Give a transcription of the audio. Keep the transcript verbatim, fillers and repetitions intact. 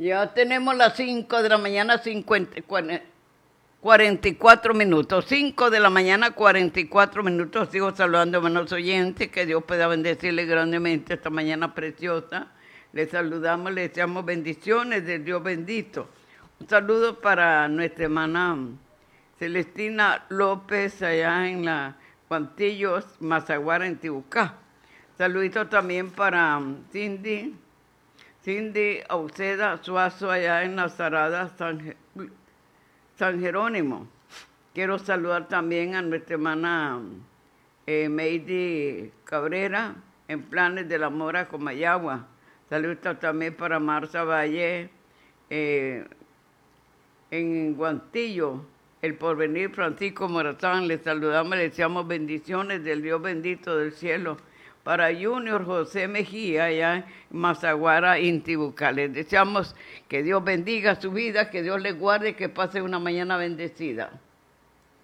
Ya tenemos las cinco de la mañana, cincuenta, cuarenta y cuatro minutos. cinco de la mañana, cuarenta y cuatro minutos. Sigo saludando a hermanos oyentes. Que Dios pueda bendecirles grandemente esta mañana preciosa. Les saludamos, les deseamos bendiciones del Dios bendito. Un saludo para nuestra hermana Celestina López, allá en la Guantillos, Mazaguara, en Tibucá. Saludito también para Cindy, Cindy Auceda Suazo, allá en la Sarada, San, San Jerónimo. Quiero saludar también a nuestra hermana eh, Meidi Cabrera, en Planes de la Mora, Comayagua. Saludos también para Marza Valle, eh, en Guantillo, El Porvenir, Francisco Morazán. Les saludamos, les deseamos bendiciones del Dios bendito del cielo. Para Junior José Mejía, allá en Mazaguara, Intibucá. Les deseamos que Dios bendiga su vida, que Dios les guarde, que pase una mañana bendecida.